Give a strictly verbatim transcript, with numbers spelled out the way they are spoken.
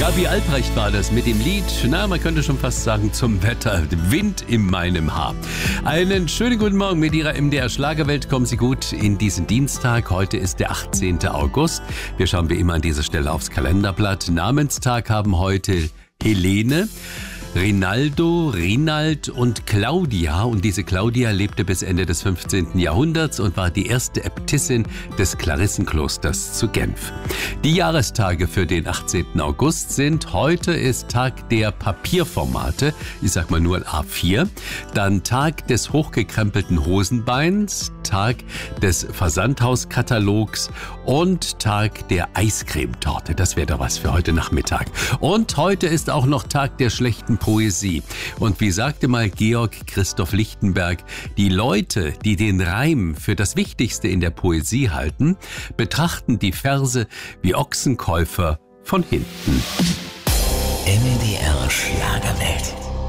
Gabi Albrecht war das mit dem Lied, na, man könnte schon fast sagen, zum Wetter. Wind in meinem Haar. Einen schönen guten Morgen mit Ihrer M D R Schlagerwelt. Kommen Sie gut in diesen Dienstag. Heute ist der achtzehnten August. Wir schauen wie immer an dieser Stelle aufs Kalenderblatt. Namenstag haben heute Helene, Rinaldo, Rinald und Claudia. Und diese Claudia lebte bis Ende des fünfzehnten Jahrhunderts und war die erste Äbtissin des Klarissenklosters zu Genf. Die Jahrestage für den achtzehnten August sind: heute ist Tag der Papierformate, ich sag mal nur A vier, dann Tag des hochgekrempelten Hosenbeins, Tag des Versandhauskatalogs und Tag der Eiscremetorte. Das wäre doch was für heute Nachmittag. Und heute ist auch noch Tag der schlechten Poesie. Und wie sagte mal Georg Christoph Lichtenberg, die Leute, die den Reim für das Wichtigste in der Poesie halten, betrachten die Verse wie Ochsenkäufer von hinten. M D R Schlagerwelt.